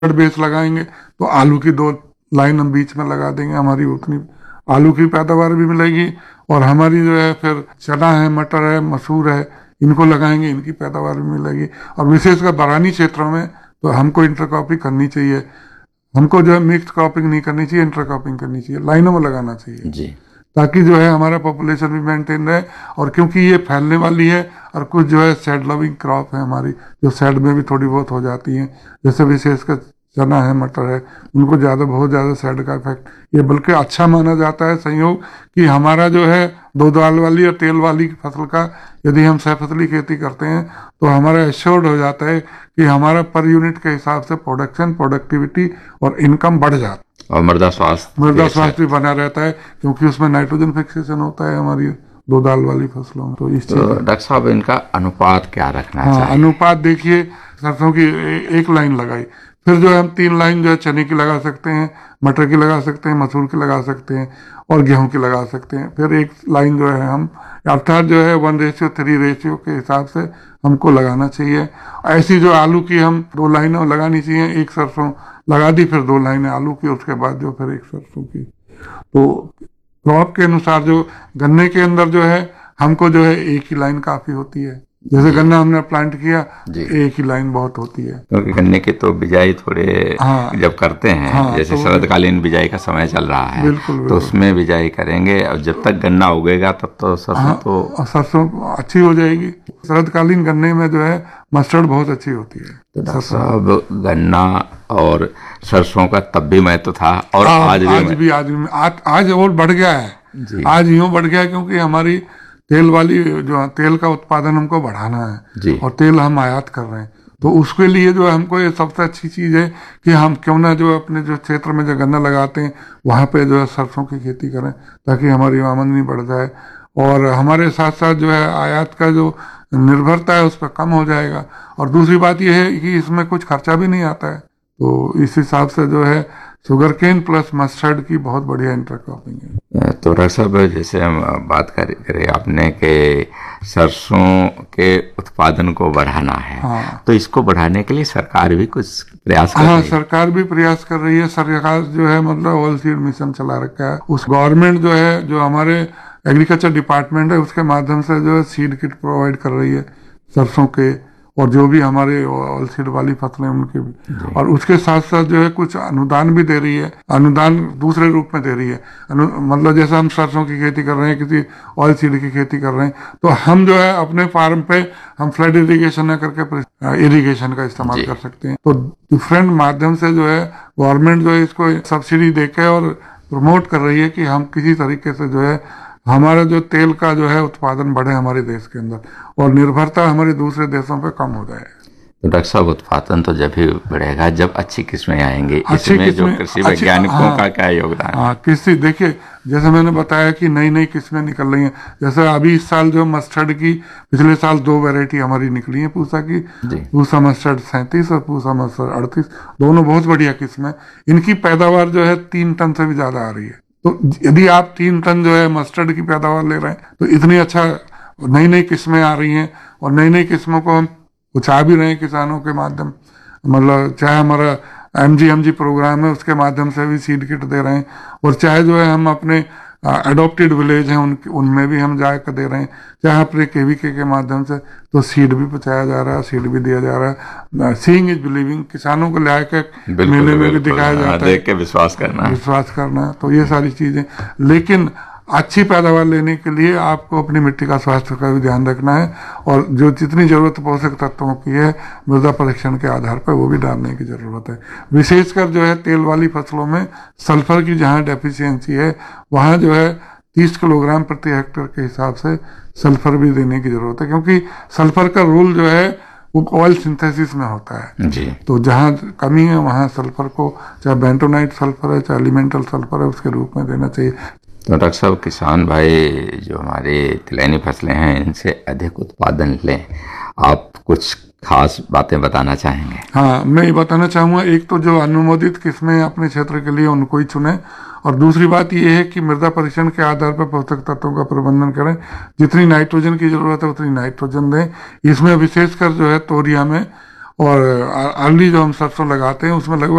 Base लगाएंगे तो आलू की 2 लाइन हम बीच में लगा देंगे, हमारी उतनी आलू की पैदावार भी मिलेगी। और हमारी जो है फिर चना है, मटर है, मसूर है, इनको लगाएंगे, इनकी पैदावार भी मिलेगी। और विशेषकर बरानी क्षेत्रों में तो हमको इंटरक्रॉपिंग करनी चाहिए, हमको जो है मिक्स क्रॉपिंग नहीं करनी चाहिए, इंटरक्रॉपिंग करनी चाहिए, लाइनों में लगाना चाहिए जी। ताकि जो है हमारा पॉपुलेशन भी मेंटेन रहे। और क्योंकि ये फैलने वाली है, और कुछ जो है सैड लविंग क्रॉप है हमारी, जो सैड में भी थोड़ी बहुत हो जाती हैं, जैसे विशेषकर चना है, मटर है, उनको बहुत ज़्यादा सैड का इफेक्ट ये बल्कि अच्छा माना जाता है संयोग कि हमारा जो है 2 दाल वाली और तेल वाली फसल का यदि हम सहफसली खेती करते हैं तो हमारा एश्योर्ड हो जाता है कि हमारा पर यूनिट के हिसाब से प्रोडक्शन, प्रोडक्टिविटी और इनकम बढ़ जाता है। और मृदा स्वास्थ्य भी बना रहता है क्योंकि उसमें नाइट्रोजन फिक्सेशन होता है हमारी 2 दाल वाली फसलों में। तो इस तो डॉक्टर साहब इनका अनुपात क्या रखना चाहिए? अनुपात देखिए, सरसों की 1 लाइन लगाई, फिर जो है हम 3 लाइन जो है चने की लगा सकते हैं, मटर की लगा सकते हैं, मसूर की लगा सकते हैं और गेहूं की लगा सकते हैं। फिर 1 लाइन जो है हम अर्थात जो है 1:3 रेशियो के हिसाब से हमको लगाना चाहिए। ऐसी जो आलू की हम 2 लाइनें लगानी चाहिए, एक सरसों लगा दी, फिर 2 लाइनें आलू की, उसके बाद जो फिर एक सरसों की। तो क्रॉप के अनुसार जो गन्ने के अंदर जो है हमको जो है 1 ही लाइन काफी होती है। जैसे गन्ना हमने प्लांट किया, 1 ही लाइन बहुत होती है, क्योंकि गन्ने की तो बिजाई थोड़े जब करते हैं, जैसे तो शरदकालीन बिजाई का समय चल रहा है, बिल्कुल तो उसमें बिजाई करेंगे और जब तक गन्ना उगेगा तब तो सरसों अच्छी हो जाएगी। शरदकालीन गन्ने में जो है मस्टर्ड बहुत अच्छी होती है। तो डॉक्टर साहब गन्ना और सरसों का तब भी महत्व था और आज और बढ़ गया है। आज यूं बढ़ गया क्योंकि हमारी तेल वाली जो तेल का उत्पादन हमको बढ़ाना है और तेल हम आयात कर रहे हैं, तो उसके लिए जो हमको ये सबसे अच्छी चीज है कि हम क्यों ना जो अपने जो क्षेत्र में जो गन्ना लगाते हैं वहां पे जो है सरसों की खेती करें ताकि हमारी आमदनी बढ़ जाए और हमारे साथ साथ जो है आयात का जो निर्भरता है उस पर कम हो जाएगा। और दूसरी बात यह है कि इसमें कुछ खर्चा भी नहीं आता है, तो इस हिसाब से जो है शुगर केन प्लस मस्टर्ड की बहुत बढ़िया इंटरक्रॉपिंग है। तो डॉक्टर साहब जैसे हम बात करें आपने कि सरसों के उत्पादन को बढ़ाना है, तो इसको बढ़ाने के लिए सरकार भी कुछ प्रयास कर रही है? सरकार भी प्रयास कर रही है। सरकार जो है मतलब ऑल सीड मिशन चला रखा है। उस गवर्नमेंट जो है, जो हमारे एग्रीकल्चर डिपार्टमेंट है, उसके माध्यम से जो है सीड किट प्रोवाइड कर रही है सरसों के और जो भी हमारे ऑल सीड वाली फसलें उनके भी, और उसके साथ साथ जो है कुछ अनुदान भी दे रही है। अनुदान दूसरे रूप में दे रही है, मतलब जैसे हम सरसों की खेती कर रहे हैं, किसी ऑयल सीड की खेती कर रहे हैं, तो हम जो है अपने फार्म पे हम फ्लड इरिगेशन न करके इरिगेशन का इस्तेमाल कर सकते हैं। तो डिफरेंट माध्यम से जो है गवर्नमेंट जो है इसको सब्सिडी देकर और प्रमोट कर रही है कि हम किसी तरीके से जो है हमारा जो तेल का जो है उत्पादन बढ़े हमारे देश के अंदर और निर्भरता हमारे दूसरे देशों पे कम हो जाए। तो डॉक्टर साहब उत्पादन तो जब भी बढ़ेगा जब अच्छी किस्में आएंगी। इसमें जो कृषि वैज्ञानिकों का क्या योगदान है? कृषि देखिए, जैसे मैंने बताया कि नई नई किस्में निकल रही हैं। जैसे अभी इस साल जो मस्टर्ड की पिछले साल 2 वैरायटी हमारी निकली है पूसा की, पूसा मस्टर्ड 37 और पूसा मस्टर्ड 38, दोनों बहुत बढ़िया किस्में। इनकी पैदावार जो है 3 टन से भी ज्यादा आ रही है। तो यदि आप 3 टन जो है मस्टर्ड की पैदावार ले रहे हैं तो इतनी अच्छा नई नई किस्में आ रही हैं और नई नई किस्मों को हम पहुँचा भी रहे हैं किसानों के माध्यम, मतलब चाहे हमारा MGMG प्रोग्राम है उसके माध्यम से भी सीड किट दे रहे हैं, और चाहे जो है हम अपने एडॉप्टेड विलेज हैं उनमें भी हम जाकर दे रहे हैं, चाहे अपने KVK के माध्यम से तो सीड भी पहुँचाया जा रहा है, सीड भी दिया जा रहा है। सीइंग इज बिलीविंग, किसानों को लाकर मेले में भी दिखाया जाता है, देख के विश्वास करना। तो ये सारी चीजें, लेकिन अच्छी पैदावार लेने के लिए आपको अपनी मिट्टी का स्वास्थ्य का भी ध्यान रखना है और जो जितनी जरूरत पोषक तत्वों की है मृदा परीक्षण के आधार पर वो भी डालने की जरूरत है। विशेषकर जो है तेल वाली फसलों में सल्फर की जहाँ डेफिशिएंसी है वहाँ जो है 30 किलोग्राम प्रति हेक्टेयर के हिसाब से सल्फर भी देने की जरूरत है, क्योंकि सल्फर का रोल जो है वो ऑयल सिंथेसिस में होता है जी। तो जहाँ कमी है वहाँ सल्फर को, चाहे बेंटोनाइट सल्फर है चाहे एलिमेंटल सल्फर है, उसके रूप में देना चाहिए। तो डॉक्टर साहब किसान भाई जो हमारे तिलैनी फसलें हैं इनसे अधिक उत्पादन लें, आप कुछ खास बातें बताना चाहेंगे? हाँ, मैं ये बताना चाहूँगा, एक तो जो अनुमोदित किस्में अपने क्षेत्र के लिए उनको ही चुनें, और दूसरी बात ये है कि मृदा परीक्षण के आधार पर पोषक तत्वों का प्रबंधन करें। जितनी नाइट्रोजन की जरूरत है उतनी नाइट्रोजन दें। इसमें विशेषकर जो है तोरिया में और अर्ली जो हम सरसों लगाते हैं उसमें लगभग